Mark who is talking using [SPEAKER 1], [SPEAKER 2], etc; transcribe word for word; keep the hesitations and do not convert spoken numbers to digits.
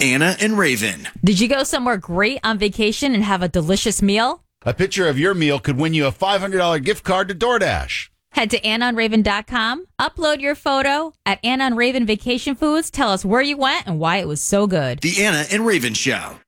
[SPEAKER 1] Anna and Raven.
[SPEAKER 2] Did you go somewhere great on vacation and have a delicious meal?
[SPEAKER 3] A picture of your meal could win you a five hundred dollars gift card to DoorDash.
[SPEAKER 2] Head to anna on raven dot com, upload your photo at Anna on Raven Vacation Foods, tell us where you went and why it was so good.
[SPEAKER 1] The Anna and Raven Show.